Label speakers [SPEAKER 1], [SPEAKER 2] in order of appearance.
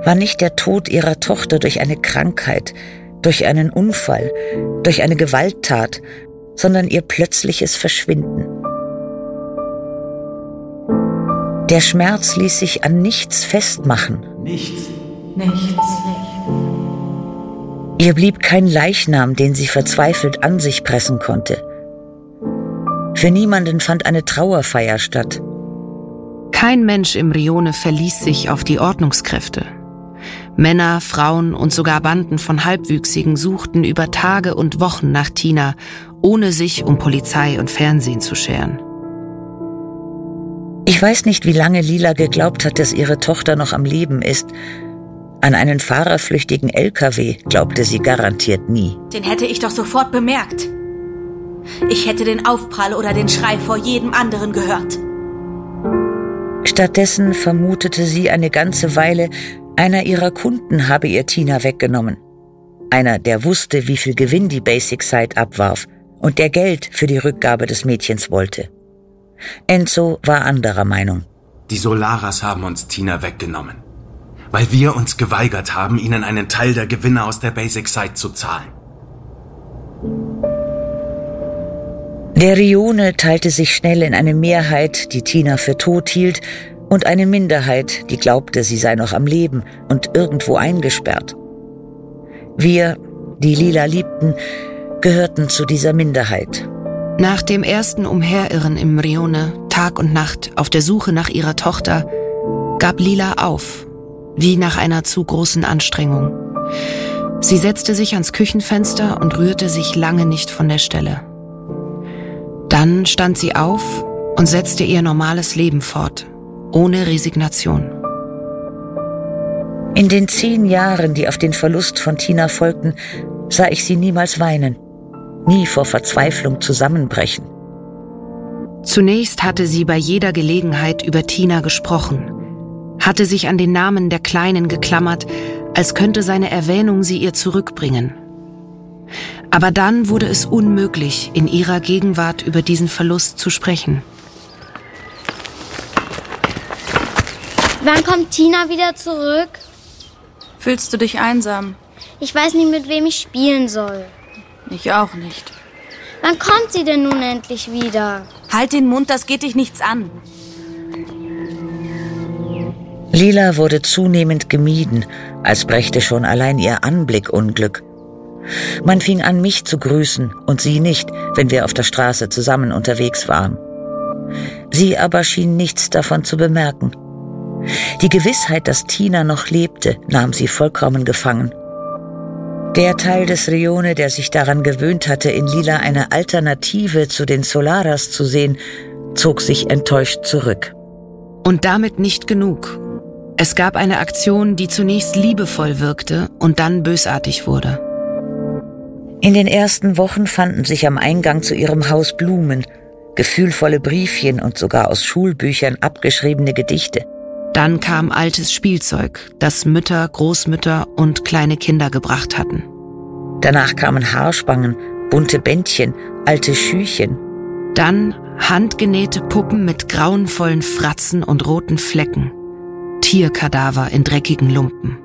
[SPEAKER 1] War nicht der Tod ihrer Tochter durch eine Krankheit, durch einen Unfall, durch eine Gewalttat, sondern ihr plötzliches Verschwinden. Der Schmerz ließ sich an nichts festmachen.
[SPEAKER 2] Nichts.
[SPEAKER 1] Ihr blieb kein Leichnam, den sie verzweifelt an sich pressen konnte. Für niemanden fand eine Trauerfeier statt.
[SPEAKER 3] Kein Mensch im Rione verließ sich auf die Ordnungskräfte. Männer, Frauen und sogar Banden von Halbwüchsigen suchten über Tage und Wochen nach Tina, ohne sich um Polizei und Fernsehen zu scheren.
[SPEAKER 1] Ich weiß nicht, wie lange Lila geglaubt hat, dass ihre Tochter noch am Leben ist. An einen fahrerflüchtigen LKW glaubte sie garantiert nie.
[SPEAKER 4] Den hätte ich doch sofort bemerkt. Ich hätte den Aufprall oder den Schrei vor jedem anderen gehört.
[SPEAKER 1] Stattdessen vermutete sie eine ganze Weile, einer ihrer Kunden habe ihr Tina weggenommen. Einer, der wusste, wie viel Gewinn die Basic Site abwarf und der Geld für die Rückgabe des Mädchens wollte. Enzo war anderer Meinung.
[SPEAKER 2] Die Solaras haben uns Tina weggenommen, weil wir uns geweigert haben, ihnen einen Teil der Gewinne aus der Basic Site zu zahlen.
[SPEAKER 1] Der Rione teilte sich schnell in eine Mehrheit, die Tina für tot hielt, und eine Minderheit, die glaubte, sie sei noch am Leben und irgendwo eingesperrt. Wir, die Lila liebten, gehörten zu dieser Minderheit.
[SPEAKER 3] Nach dem ersten Umherirren im Rione, Tag und Nacht, auf der Suche nach ihrer Tochter, gab Lila auf, wie nach einer zu großen Anstrengung. Sie setzte sich ans Küchenfenster und rührte sich lange nicht von der Stelle. Dann stand sie auf und setzte ihr normales Leben fort, ohne Resignation.
[SPEAKER 1] In den 10 Jahren, die auf den Verlust von Tina folgten, sah ich sie niemals weinen, nie vor Verzweiflung zusammenbrechen.
[SPEAKER 3] Zunächst hatte sie bei jeder Gelegenheit über Tina gesprochen, hatte sich an den Namen der Kleinen geklammert, als könnte seine Erwähnung sie ihr zurückbringen. Aber dann wurde es unmöglich, in ihrer Gegenwart über diesen Verlust zu sprechen.
[SPEAKER 5] Wann kommt Tina wieder zurück?
[SPEAKER 4] Fühlst du dich einsam?
[SPEAKER 5] Ich weiß nicht, mit wem ich spielen soll.
[SPEAKER 4] Ich auch nicht.
[SPEAKER 5] Wann kommt sie denn nun endlich wieder?
[SPEAKER 4] Halt den Mund, das geht dich nichts an.
[SPEAKER 1] Lila wurde zunehmend gemieden, als brächte schon allein ihr Anblick Unglück. Man fing an, mich zu grüßen und sie nicht, wenn wir auf der Straße zusammen unterwegs waren. Sie aber schien nichts davon zu bemerken. Die Gewissheit, dass Tina noch lebte, nahm sie vollkommen gefangen. Der Teil des Rione, der sich daran gewöhnt hatte, in Lila eine Alternative zu den Solaras zu sehen, zog sich enttäuscht zurück.
[SPEAKER 3] Und damit nicht genug. Es gab eine Aktion, die zunächst liebevoll wirkte und dann bösartig wurde.
[SPEAKER 1] In den ersten Wochen fanden sich am Eingang zu ihrem Haus Blumen, gefühlvolle Briefchen und sogar aus Schulbüchern abgeschriebene Gedichte.
[SPEAKER 3] Dann kam altes Spielzeug, das Mütter, Großmütter und kleine Kinder gebracht hatten.
[SPEAKER 1] Danach kamen Haarspangen, bunte Bändchen, alte Schüchen.
[SPEAKER 3] Dann handgenähte Puppen mit grauenvollen Fratzen und roten Flecken. Tierkadaver in dreckigen Lumpen.